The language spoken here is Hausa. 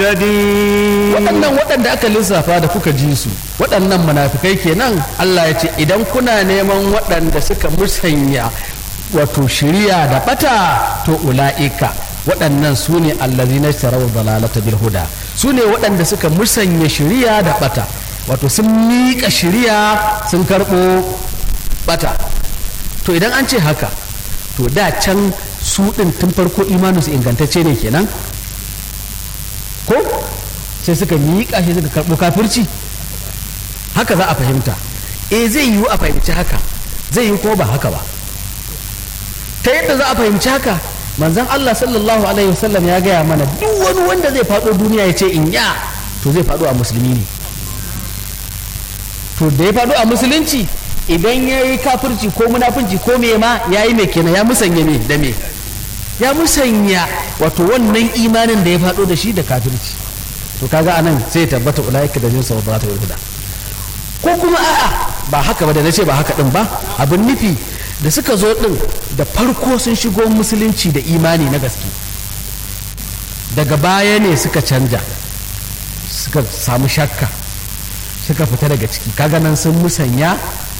waɗannan waɗanda aka lissafa da kuka ji su waɗannan munafikai kenan Allah ya ce idan kuna neman waɗanda suka musanya wato shiriya da bata to ula'ika waɗannan su ne allazina ishtaraw dalalata bil huda su ne waɗanda suka musanya shiriya da bata wato sun miƙa shiriya sun karɓo bata to idan an ce haka to da can su ɗin tun farko imaninsu ingantacce ne kenan ko sai suka miƙa shi suka karɓo kafirci haka za a fahimta zai yiwu a fahimci haka zai yiwu kuma ba haka ba ta yadda za a fahimci haka manzon Allah sallallahu alaihi wasallam ya gaya mana duk wani wanda zai faɗo duniya ya ce in ya to zai faɗo a musulmi ne to da ya faɗo a musulunci idan ya yi kafirci ko munafunci ko me ma ya yi mai kenan ya musanya me da me ya musanya wato wannan imanin da ya faɗo da shi da kafirci to kaga anan sai tabbata ulaika da jin sabata wal huda ko kuma a'a ba haka ba da nace ba haka din ba abin nufi da suka zo din da farko sun shigo musulunci da imani na gaske daga baya ne suka canja suka samu shakka suka fita daga ciki kaga nan sun musanya